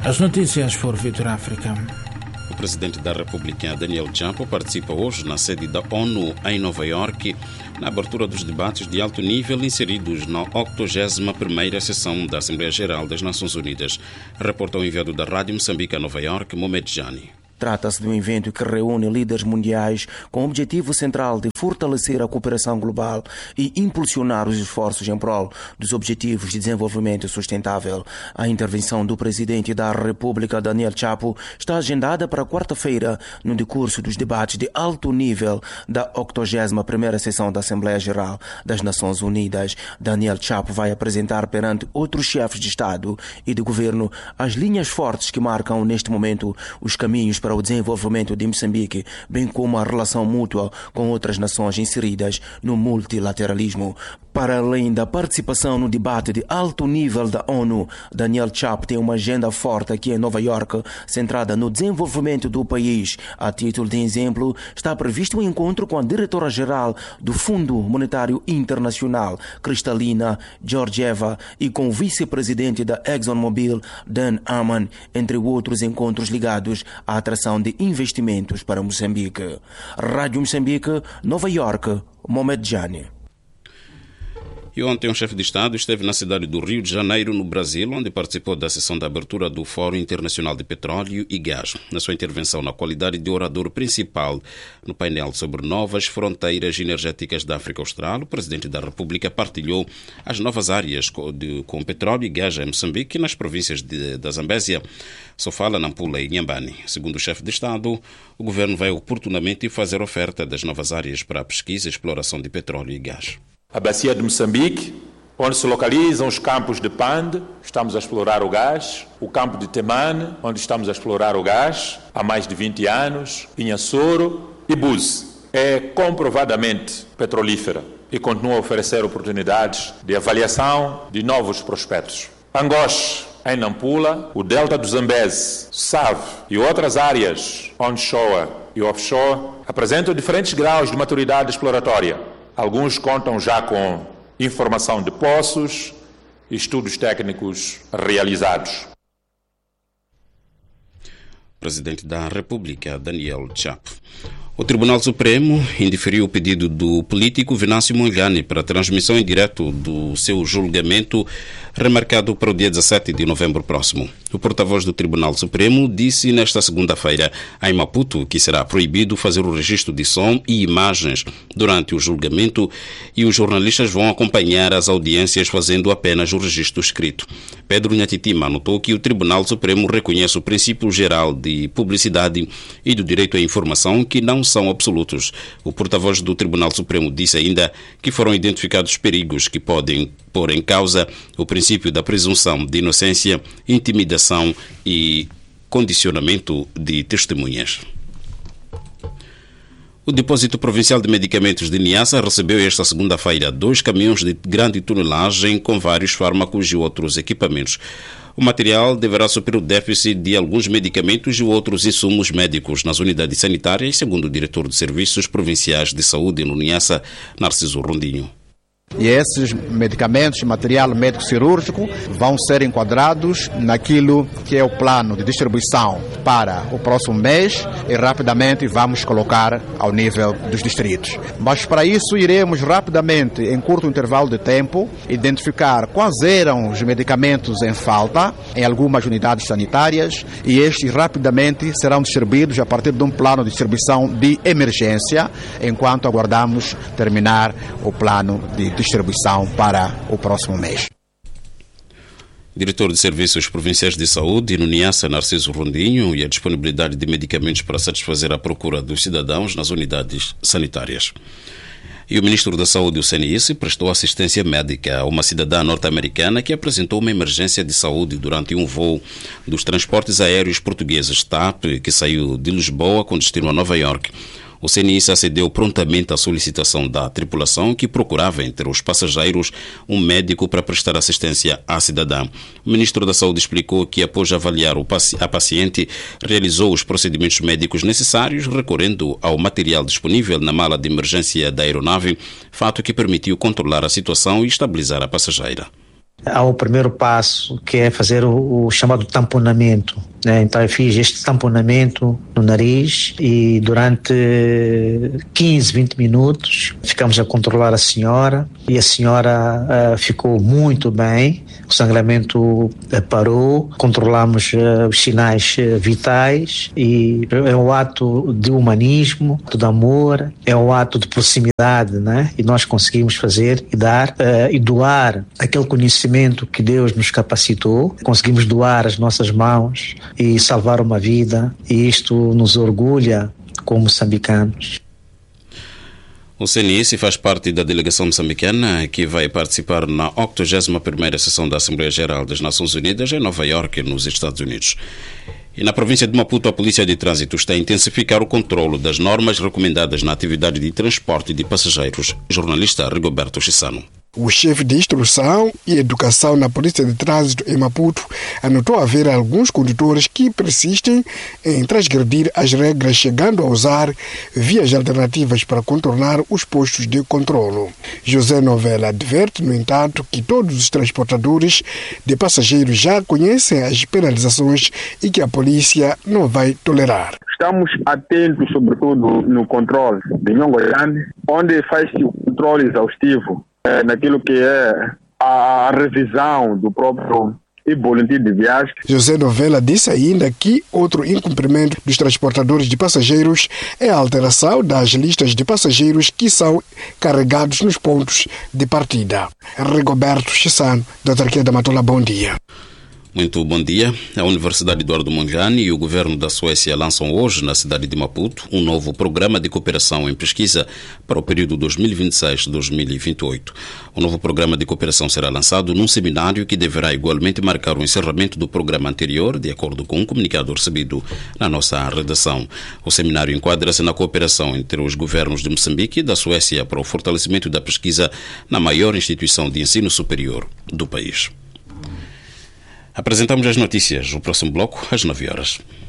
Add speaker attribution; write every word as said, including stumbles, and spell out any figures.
Speaker 1: As notícias por Vitor África.
Speaker 2: O presidente da República, Daniel Chapo, participa hoje na sede da ONU em Nova Iorque, na abertura dos debates de alto nível inseridos na octogésima primeira sessão da Assembleia Geral das Nações Unidas. Reportou o enviado da Rádio Moçambique a Nova Iorque, Mohamed Jani.
Speaker 3: Trata-se de um evento que reúne líderes mundiais com o objetivo central de fortalecer a cooperação global e impulsionar os esforços em prol dos objetivos de desenvolvimento sustentável. A intervenção do presidente da República, Daniel Chapo, está agendada para quarta-feira no decurso dos debates de alto nível da octogésima primeira sessão da Assembleia Geral das Nações Unidas. Daniel Chapo vai apresentar perante outros chefes de Estado e de Governo as linhas fortes que marcam neste momento os caminhos para para o desenvolvimento de Moçambique, bem como a relação mútua com outras nações inseridas no multilateralismo. Para além da participação no debate de alto nível da ONU, Daniel Chapo tem uma agenda forte aqui em Nova Iorque, centrada no desenvolvimento do país. A título de exemplo, está previsto um encontro com a diretora-geral do Fundo Monetário Internacional, Kristalina Georgieva, e com o vice-presidente da ExxonMobil, Dan Amman, entre outros encontros ligados à atração de investimentos para Moçambique. Rádio Moçambique, Nova Iorque, Mohamed Jani.
Speaker 2: E ontem, um chefe de Estado esteve na cidade do Rio de Janeiro, no Brasil, onde participou da sessão de abertura do Fórum Internacional de Petróleo e Gás. Na sua intervenção na qualidade de orador principal no painel sobre novas fronteiras energéticas da África Austral, o presidente da República partilhou as novas áreas de, com petróleo e gás em Moçambique e nas províncias de, da Zambésia, Sofala, Nampula e Inhambane. Segundo o chefe de Estado, o governo vai oportunamente fazer oferta das novas áreas para a pesquisa e exploração de petróleo e gás.
Speaker 4: A bacia de Moçambique, onde se localizam os campos de Pande, estamos a explorar o gás. O campo de Temane, onde estamos a explorar o gás há mais de vinte anos. Inhassoro e Buse. É comprovadamente petrolífera e continua a oferecer oportunidades de avaliação de novos prospectos. Angoche, em Nampula, o delta do Zambeze, Save e outras áreas onshore e offshore apresentam diferentes graus de maturidade exploratória. Alguns contam já com informação de poços e estudos técnicos realizados.
Speaker 2: Presidente da República, Daniel Chapo. O Tribunal Supremo indeferiu o pedido do político Venâncio Mondlane para a transmissão em direto do seu julgamento, remarcado para o dia dezassete de novembro próximo. O porta-voz do Tribunal Supremo disse nesta segunda-feira em Maputo que será proibido fazer o registro de som e imagens durante o julgamento e os jornalistas vão acompanhar as audiências fazendo apenas o registro escrito. Pedro Nhatitima anotou que o Tribunal Supremo reconhece o princípio geral de publicidade e do direito à informação, que não são absolutos. O porta-voz do Tribunal Supremo disse ainda que foram identificados perigos que podem pôr em causa o princípio da presunção de inocência, intimidação e condicionamento de testemunhas. O Depósito Provincial de Medicamentos de Niassa recebeu esta segunda-feira dois caminhões de grande tonelagem com vários fármacos e outros equipamentos. O material deverá suprir o déficit de alguns medicamentos e outros insumos médicos nas unidades sanitárias, segundo o diretor de Serviços Provinciais de Saúde no Niassa, Narciso Rondinho.
Speaker 5: E esses medicamentos, material médico-cirúrgico, vão ser enquadrados naquilo que é o plano de distribuição para o próximo mês e rapidamente vamos colocar ao nível dos distritos. Mas para isso iremos rapidamente, em curto intervalo de tempo, identificar quais eram os medicamentos em falta em algumas unidades sanitárias e estes rapidamente serão distribuídos a partir de um plano de distribuição de emergência, enquanto aguardamos terminar o plano de distribuição para o próximo mês.
Speaker 2: Diretor de Serviços Provinciais de Saúde no Niassa, Narciso Rondinho, e a disponibilidade de medicamentos para satisfazer a procura dos cidadãos nas unidades sanitárias. E o ministro da Saúde, o C N I S, prestou assistência médica a uma cidadã norte-americana que apresentou uma emergência de saúde durante um voo dos transportes aéreos portugueses TAP, que saiu de Lisboa com destino a Nova Iorque. O C N I S acedeu prontamente à solicitação da tripulação, que procurava entre os passageiros um médico para prestar assistência à cidadã. O ministro da Saúde explicou que, após avaliar o paci- a paciente, realizou os procedimentos médicos necessários, recorrendo ao material disponível na mala de emergência da aeronave, fato que permitiu controlar a situação e estabilizar a passageira.
Speaker 6: Há o primeiro passo, que é fazer o, o chamado tamponamento, né? Então eu fiz este tamponamento no nariz e durante quinze, vinte minutos ficamos a controlar a senhora e a senhora uh, ficou muito bem, o sangramento uh, parou, controlamos uh, os sinais uh, vitais e é um ato de humanismo, de amor, é um ato de proximidade, né? E nós conseguimos fazer e dar uh, e doar aquele conhecimento que Deus nos capacitou, conseguimos doar as nossas mãos e salvar uma vida, e isto nos orgulha como moçambicanos.
Speaker 2: O C N I faz parte da delegação moçambicana que vai participar na octogésima primeira sessão da Assembleia Geral das Nações Unidas em Nova Iorque, nos Estados Unidos. E na província de Maputo, a Polícia de Trânsito está a intensificar o controlo das normas recomendadas na atividade de transporte de passageiros. Jornalista Rigoberto Chissano.
Speaker 7: O chefe de instrução e educação na Polícia de Trânsito em Maputo anotou haver alguns condutores que persistem em transgredir as regras, chegando a usar vias alternativas para contornar os postos de controlo. José Novella adverte, no entanto, que todos os transportadores de passageiros já conhecem as penalizações e que a polícia não vai tolerar.
Speaker 8: Estamos atentos, sobretudo, no controle de Nhongo Grande, onde faz-se o controle exaustivo é, naquilo que é a revisão do próprio e boletim de viagem.
Speaker 7: José Novella disse ainda que outro incumprimento dos transportadores de passageiros é a alteração das listas de passageiros que são carregados nos pontos de partida. Rigoberto Chissano, da Autarquia da Matola, bom dia.
Speaker 2: Muito bom dia. A Universidade Eduardo Mondlane e o governo da Suécia lançam hoje, na cidade de Maputo, um novo programa de cooperação em pesquisa para o período dois mil e vinte e seis a dois mil e vinte e oito. O novo programa de cooperação será lançado num seminário que deverá igualmente marcar o encerramento do programa anterior, de acordo com um comunicado recebido na nossa redação. O seminário enquadra-se na cooperação entre os governos de Moçambique e da Suécia para o fortalecimento da pesquisa na maior instituição de ensino superior do país. Apresentamos as notícias. O próximo bloco, às nove horas.